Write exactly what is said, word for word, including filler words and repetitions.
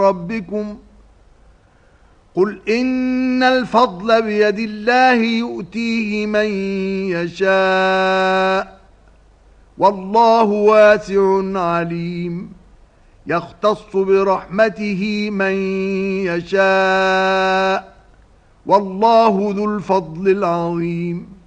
ربكم قل إن الفضل بيد الله يؤتيه من يشاء والله واسع عليم يختص برحمته من يشاء والله ذو الفضل العظيم